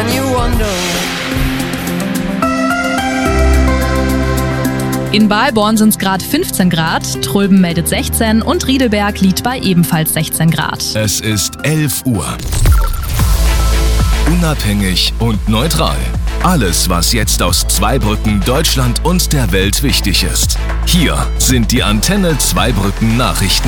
and you wonder. In Balborn sind es gerade 15 Grad, Tröben meldet 16 und Riedelberg liegt bei ebenfalls 16 Grad. Es ist 11 Uhr. Unabhängig und neutral. Alles, was jetzt aus Zweibrücken, Deutschland und der Welt wichtig ist. Hier sind die Antenne Zweibrücken Nachrichten.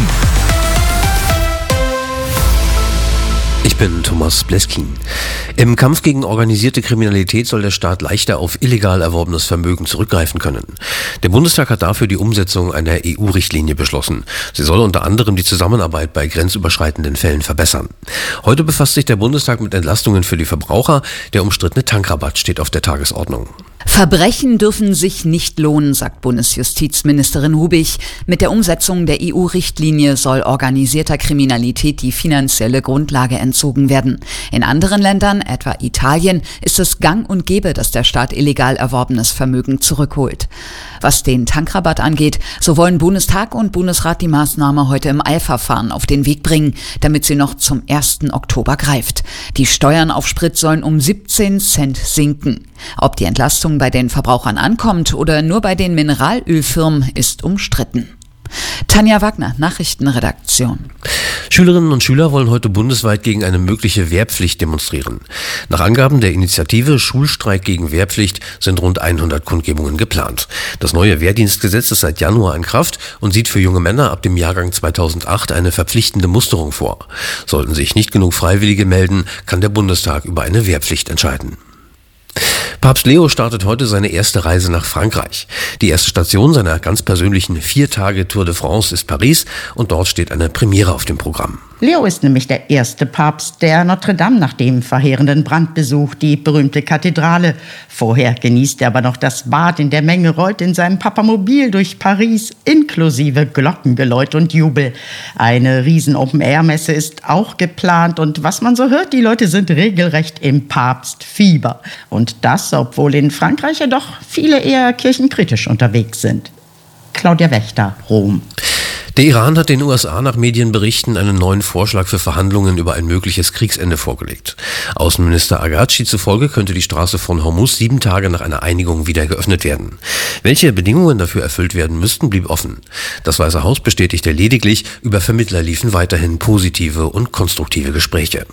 Ich bin Thomas Bleskin. Im Kampf gegen organisierte Kriminalität soll der Staat leichter auf illegal erworbenes Vermögen zurückgreifen können. Der Bundestag hat dafür die Umsetzung einer EU-Richtlinie beschlossen. Sie soll unter anderem die Zusammenarbeit bei grenzüberschreitenden Fällen verbessern. Heute befasst sich der Bundestag mit Entlastungen für die Verbraucher. Der umstrittene Tankrabatt steht auf der Tagesordnung. Verbrechen dürfen sich nicht lohnen, sagt Bundesjustizministerin Hubig. Mit der Umsetzung der EU-Richtlinie soll organisierter Kriminalität die finanzielle Grundlage entzogen werden. In anderen Ländern, etwa Italien, ist es gang und gäbe, dass der Staat illegal erworbenes Vermögen zurückholt. Was den Tankrabatt angeht, so wollen Bundestag und Bundesrat die Maßnahme heute im Eilverfahren auf den Weg bringen, damit sie noch zum 1. Oktober greift. Die Steuern auf Sprit sollen um 17 Cent sinken. Ob die Entlastung bei den Verbrauchern ankommt oder nur bei den Mineralölfirmen, ist umstritten. Tanja Wagner, Nachrichtenredaktion. Schülerinnen und Schüler wollen heute bundesweit gegen eine mögliche Wehrpflicht demonstrieren. Nach Angaben der Initiative Schulstreik gegen Wehrpflicht sind rund 100 Kundgebungen geplant. Das neue Wehrdienstgesetz ist seit Januar in Kraft und sieht für junge Männer ab dem Jahrgang 2008 eine verpflichtende Musterung vor. Sollten sich nicht genug Freiwillige melden, kann der Bundestag über eine Wehrpflicht entscheiden. Papst Leo startet heute seine erste Reise nach Frankreich. Die erste Station seiner ganz persönlichen 4-Tage-Tour de France ist Paris und dort steht eine Premiere auf dem Programm. Leo ist nämlich der erste Papst, der Notre Dame nach dem verheerenden Brand besucht, die berühmte Kathedrale. Vorher genießt er aber noch das Bad in der Menge, rollt in seinem Papamobil durch Paris, inklusive Glockengeläut und Jubel. Eine riesen Open-Air-Messe ist auch geplant und was man so hört, die Leute sind regelrecht im Papstfieber. Und das, obwohl in Frankreich ja doch viele eher kirchenkritisch unterwegs sind. Claudia Wächter, Rom. Der Iran hat den USA nach Medienberichten einen neuen Vorschlag für Verhandlungen über ein mögliches Kriegsende vorgelegt. Außenminister Agachi zufolge könnte die Straße von Hormuz 7 Tage nach einer Einigung wieder geöffnet werden. Welche Bedingungen dafür erfüllt werden müssten, blieb offen. Das Weiße Haus bestätigte lediglich, über Vermittler liefen weiterhin positive und konstruktive Gespräche.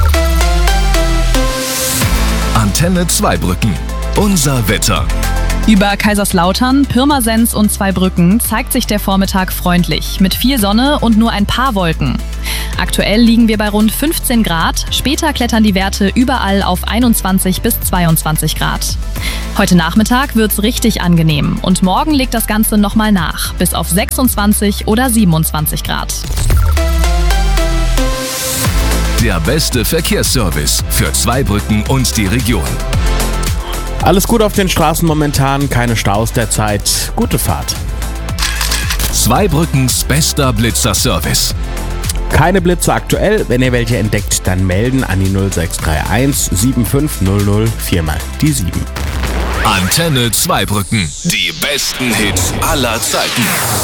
Antenne Zweibrücken. Unser Wetter. Über Kaiserslautern, Pirmasens und Zweibrücken zeigt sich der Vormittag freundlich, mit viel Sonne und nur ein paar Wolken. Aktuell liegen wir bei rund 15 Grad, später klettern die Werte überall auf 21 bis 22 Grad. Heute Nachmittag wird's richtig angenehm und morgen legt das Ganze nochmal nach, bis auf 26 oder 27 Grad. Der beste Verkehrsservice für Zweibrücken und die Region. Alles gut auf den Straßen momentan, keine Staus derzeit. Gute Fahrt. Zweibrückens bester Blitzer-Service. Keine Blitze aktuell. Wenn ihr welche entdeckt, dann melden an die 0631 7500 4 die 7. Antenne Zweibrücken. Die besten Hits aller Zeiten.